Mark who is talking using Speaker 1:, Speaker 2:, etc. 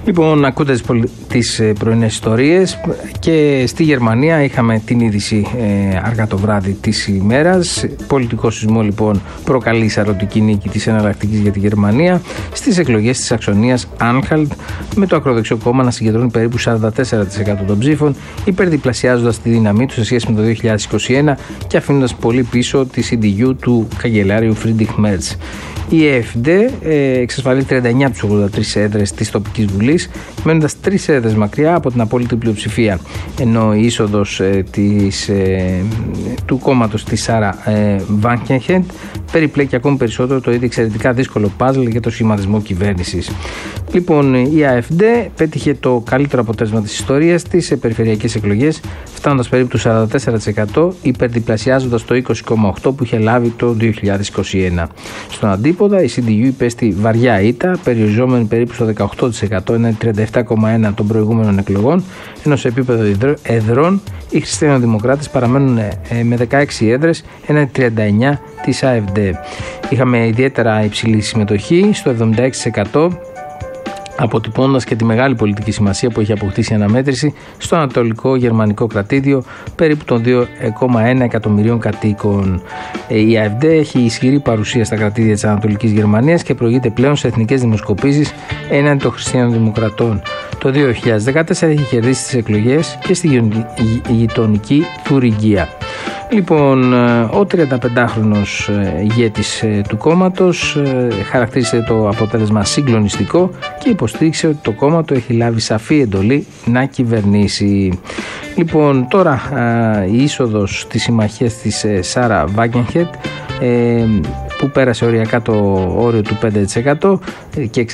Speaker 1: Λοιπόν, ακούτε τις πρωινές ιστορίες και στη Γερμανία είχαμε την είδηση αργά το βράδυ της ημέρας. Πολιτικό σεισμό λοιπόν προκαλεί σαρωτική νίκη της Εναλλακτικής για τη Γερμανία στις εκλογές της Σαξονίας Άνχαλτ, με το ακροδεξιό κόμμα να συγκεντρώνει περίπου 44% των ψήφων, υπερδιπλασιάζοντας τη δύναμή του σε σχέση με το 2021 και αφήνοντας πολύ πίσω τη CDU του καγκελάριου Φρίντριχ Μέρτς. Η AfD εξασφαλίζει 39 από τις 83 έδρες της τοπικής βουλής, μένοντας 3 έδρες μακριά από την απόλυτη πλειοψηφία. Ενώ η είσοδος του κόμματος της Σάρα Βάνκενχεντ περιπλέκει ακόμη περισσότερο το ήδη εξαιρετικά δύσκολο παζλ για το σχηματισμό κυβέρνησης. Λοιπόν, η AfD πέτυχε το καλύτερο αποτέλεσμα της ιστορίας της σε περιφερειακές εκλογές, φτάνοντας περίπου το 44%, υπερδιπλασιάζοντας το 20,8% που είχε λάβει το 2021. Στον αντίποδα, η CDU υπέστη βαριά ήττα, περιοριζόμενη περίπου στο 18%, έναντι 37,1% των προηγούμενων εκλογών, ενώ σε επίπεδο εδρών οι χριστιανοδημοκράτες παραμένουν με 16 έδρες, έναντι 39% της AfD. Είχαμε ιδιαίτερα υψηλή συμμετοχή στο 76%, αποτυπώνοντας και τη μεγάλη πολιτική σημασία που έχει αποκτήσει η αναμέτρηση στο ανατολικό γερμανικό κρατήδιο περίπου των 2,1 εκατομμυρίων κατοίκων. Η AfD έχει ισχυρή παρουσία στα κρατήδια της Ανατολικής Γερμανίας και προηγείται πλέον σε εθνικές δημοσκοπήσεις έναντι των χριστιανοδημοκρατών. Το 2014 έχει κερδίσει τις εκλογές και στη γειτονική Θουριγκία. Λοιπόν, ο 35χρονος ηγέτης του κόμματος χαρακτήρισε το αποτέλεσμα συγκλονιστικό και υποστήριξε ότι το κόμμα του έχει λάβει σαφή εντολή να κυβερνήσει. Λοιπόν, τώρα η είσοδος της συμμαχίας της Σάρα Βάγκενχεντ, που πέρασε οριακά το όριο του 5% και